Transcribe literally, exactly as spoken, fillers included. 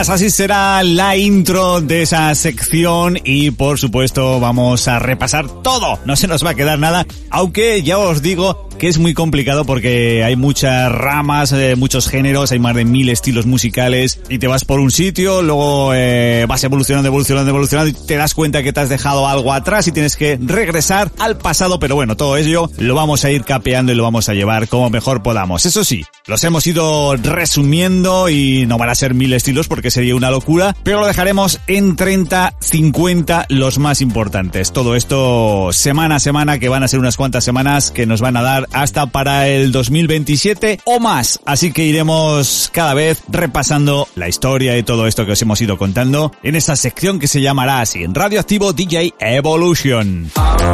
Así será la intro de esa sección y por supuesto vamos a repasar todo, no se nos va a quedar nada, aunque ya os digo que es muy complicado porque hay muchas ramas, eh, muchos géneros, hay más de mil estilos musicales y te vas por un sitio, luego eh, vas evolucionando, evolucionando, evolucionando y te das cuenta que te has dejado algo atrás y tienes que regresar al pasado, pero bueno, todo ello lo vamos a ir capeando y lo vamos a llevar como mejor podamos. Eso sí, los hemos ido resumiendo y no van a ser mil estilos porque sería una locura, pero lo dejaremos en treinta, cincuenta los más importantes. Todo esto semana a semana, que van a ser unas cuantas semanas que nos van a dar hasta para el dos mil veintisiete o más. Así que iremos cada vez repasando la historia y todo esto que os hemos ido contando en esta sección que se llamará así, en Radioactivo D J Evolution.